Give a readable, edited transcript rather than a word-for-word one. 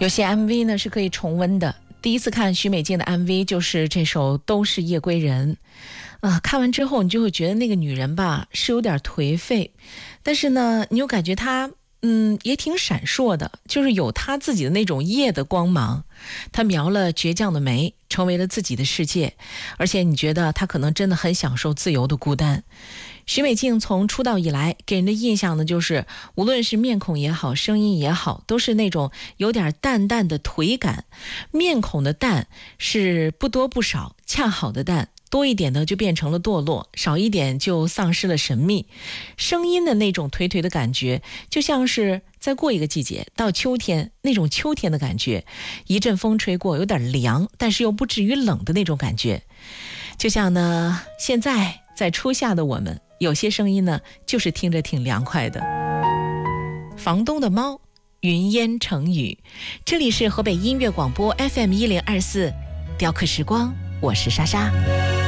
有些 MV 呢是可以重温的。第一次看许美静的 MV 就是这首《都是夜归人》看完之后你就会觉得那个女人吧是有点颓废，但是呢你又感觉她也挺闪烁的，就是有她自己的那种夜的光芒。她描了倔强的眉，成为了自己的世界，而且你觉得她可能真的很享受自由的孤单。许美静从出道以来给人的印象呢，就是无论是面孔也好，声音也好，都是那种有点淡淡的颓感。面孔的淡是不多不少，恰好的淡，多一点呢就变成了堕落，少一点就丧失了神秘。声音的那种颓颓的感觉，就像是再过一个季节到秋天，那种秋天的感觉，一阵风吹过，有点凉，但是又不至于冷的那种感觉。就像呢现在在初夏的我们，有些声音呢就是听着挺凉快的。房东的猫，云烟成雨。这里是河北音乐广播 FM 1024，雕刻时光，我是莎莎。